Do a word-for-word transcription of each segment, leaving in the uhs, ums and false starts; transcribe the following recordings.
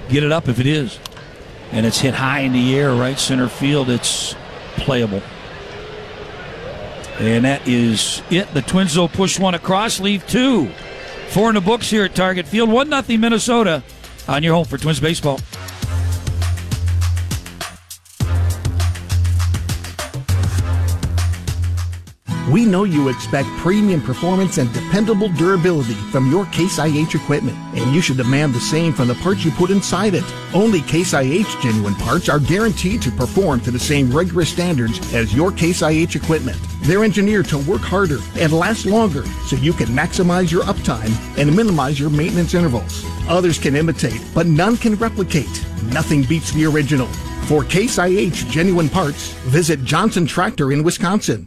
get it up if it is. And it's hit high in the air, right center field. It's playable. And that is it. The Twins will push one across, leave two. Four in the books here at Target Field. one nothing Minnesota on your home for Twins baseball. We know you expect premium performance and dependable durability from your Case I H equipment, and you should demand the same from the parts you put inside it. Only Case I H genuine parts are guaranteed to perform to the same rigorous standards as your Case I H equipment. They're engineered to work harder and last longer so you can maximize your uptime and minimize your maintenance intervals. Others can imitate, but none can replicate. Nothing beats the original. For Case I H genuine parts, visit Johnson Tractor in Wisconsin.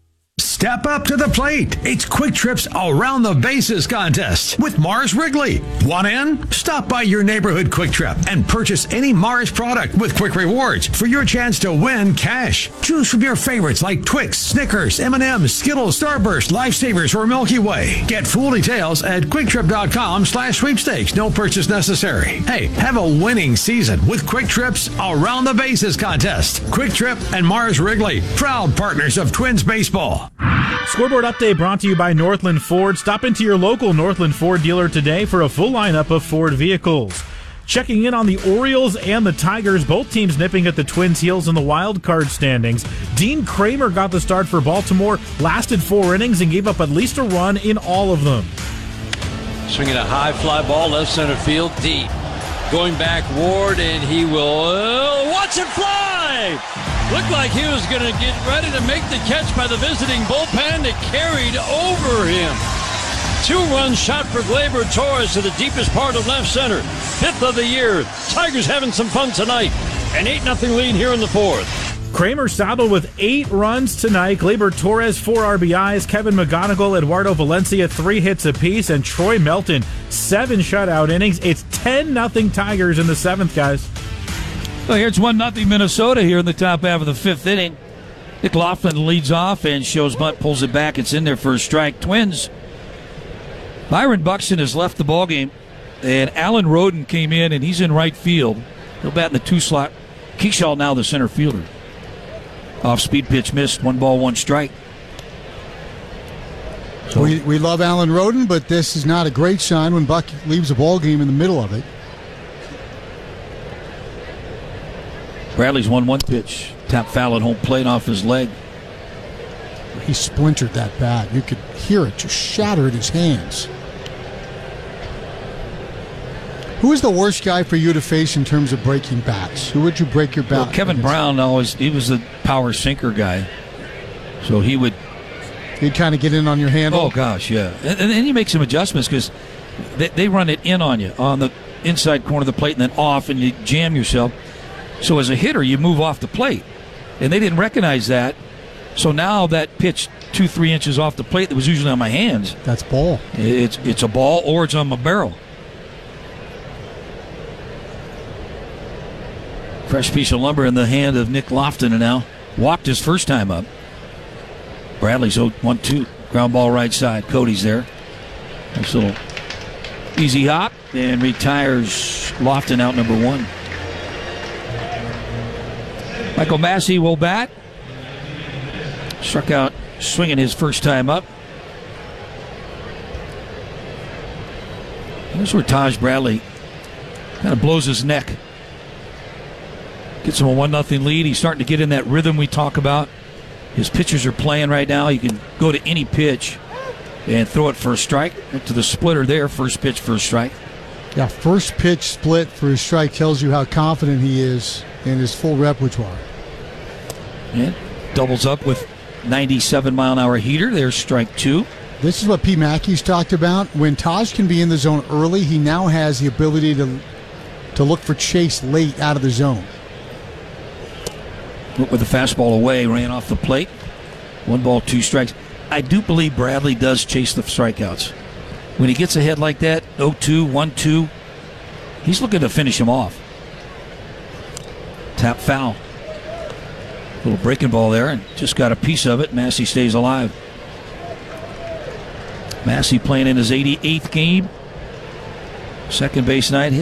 Step up to the plate. It's Quick Trip's Around the Bases contest with Mars Wrigley. Want in? Stop by your neighborhood Quick Trip and purchase any Mars product with Quick Rewards for your chance to win cash. Choose from your favorites like Twix, Snickers, M and M's, Skittles, Starburst, Lifesavers, or Milky Way. Get full details at quicktrip.com slash sweepstakes. No purchase necessary. Hey, have a winning season with Quick Trip's Around the Bases contest. Quick Trip and Mars Wrigley, proud partners of Twins baseball. Scoreboard update brought to you by Northland Ford. Stop into your local Northland Ford dealer today for a full lineup of Ford vehicles. Checking in on the Orioles and the Tigers, both teams nipping at the Twins' heels in the wild card standings. Dean Kramer got the start for Baltimore, lasted four innings, and gave up at least a run in all of them. Swinging a high fly ball, left center field, deep. Going back, Ward, and he will uh, watch it fly! Looked like he was going to get ready to make the catch by the visiting bullpen. It carried over him. Two-run shot for Gleyber Torres to the deepest part of left center. Fifth of the year. Tigers having some fun tonight. An eight nothing lead here in the fourth. Kramer saddled with eight runs tonight. Gleyber Torres, four R B Is. Kevin McGonigal, Eduardo Valencia, three hits apiece. And Troy Melton, seven shutout innings. It's ten nothing Tigers in the seventh, guys. Well, here's one nothing Minnesota here in the top half of the fifth inning. Nick Laughlin leads off and shows bunt, pulls it back. It's in there for a strike. Twins. Byron Buxton has left the ballgame, and Alan Roden came in, and he's in right field. He'll bat in the two slot. Keyshaw now the center fielder. Off-speed pitch missed. One ball, one strike. So we, we love Alan Roden, but this is not a great sign when Buck leaves the ballgame in the middle of it. Bradley's one one pitch. Tap foul at home plate off his leg. He splintered that bat. You could hear it just shatter in his hands. Who is the worst guy for you to face in terms of breaking bats? Who would you break your bat? Well, Kevin against? Brown always, he was the power sinker guy. So he would... He'd kind of get in on your handle? Oh, gosh, yeah. And, and then you make some adjustments because they, they run it in on you, on the inside corner of the plate and then off, and you jam yourself. So as a hitter, you move off the plate. And they didn't recognize that. So now that pitch two, three inches off the plate that was usually on my hands. That's ball. It's it's a ball or it's on my barrel. Fresh piece of lumber in the hand of Nick Lofton now. Walked his first time up. Bradley's one two. Ground ball right side. Cody's there. Nice little easy hop. And retires Lofton out number one. Michael Massey will bat. Struck out swinging his first time up. Here's where Taj Bradley kind of blows his neck. Gets him a one nothing lead. He's starting to get in that rhythm we talk about. His pitchers are playing right now. You can go to any pitch and throw it for a strike. Went to the splitter there. First pitch for a strike. Yeah, first pitch split for a strike tells you how confident he is in his full repertoire. And doubles up with ninety-seven mile an hour heater. There's strike two. This is what P. Mackey's talked about. When Taj can be in the zone early, he now has the ability to to look for chase late out of the zone. With the fastball away, ran off the plate. One ball, two strikes. I do believe Bradley does chase the strikeouts. When he gets ahead like that, oh two, one two, he's looking to finish him off. Tap foul. Little breaking ball there, and just got a piece of it. Massey stays alive. Massey playing in his eighty-eighth game. Second base night.